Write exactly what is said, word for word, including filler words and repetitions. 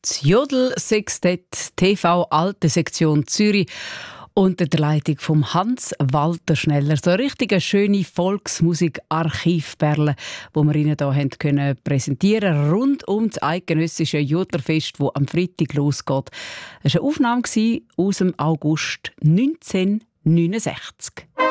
das Jodel-Sextett T V Alte Sektion Zürich unter der Leitung von Hans-Walter Schneller. So eine richtige schöne Volksmusik-Archivperle, die wir Ihnen hier haben können präsentieren rund um das eidgenössische Jodlerfest, das am Freitag losgeht. Das war eine Aufnahme aus dem August neunzehnhundertneunundsechzig.